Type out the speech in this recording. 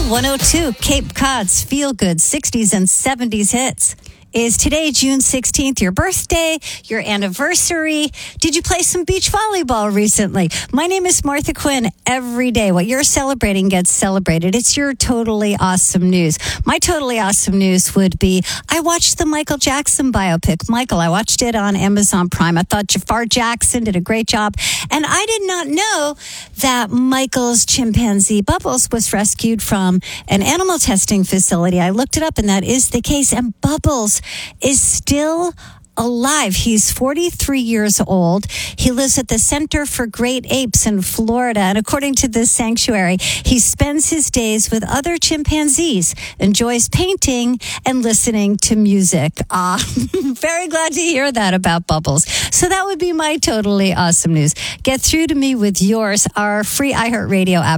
102, Cape Cod's feel-good 60s and 70s hits. Is today, June 16th, your birthday, your anniversary? Did you play some beach volleyball recently? My name is Martha Quinn. Every day, what you're celebrating gets celebrated. It's your totally awesome news. My totally awesome news would be, I watched the Michael Jackson biopic. Michael, I watched it on Amazon Prime. I thought Jafar Jackson did a great job. And I did not know that Michael's chimpanzee Bubbles was rescued from an animal testing facility. I looked it up, and that is the case. And Bubbles is still alive. He's 43 years old. He lives at the Center for Great Apes in Florida. And according to this sanctuary, he spends his days with other chimpanzees, enjoys painting and listening to music. Very glad to hear that about Bubbles. So that would be my totally awesome news. Get through to me with yours, our free iHeartRadio app.